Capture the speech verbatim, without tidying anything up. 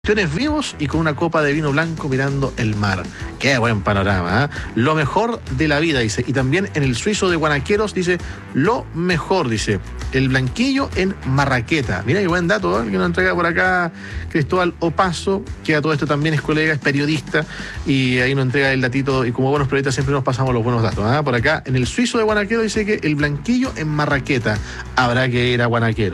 Vivos y con una copa de vino blanco mirando el mar. Qué buen panorama, ¿eh? Lo mejor de la vida, dice. Y también en el suizo de Guanaqueros dice, lo mejor, dice. El blanquillo en Marraqueta. Mira qué buen dato, ¿eh? Que nos entrega por acá Cristóbal Opaso, que a todo esto también es colega, es periodista, y ahí nos entrega el datito, y como buenos periodistas siempre nos pasamos los buenos datos, ¿eh? Por acá, en el suizo de Guanaqueros dice que el blanquillo en Marraqueta. Habrá que ir a Guanaqueros.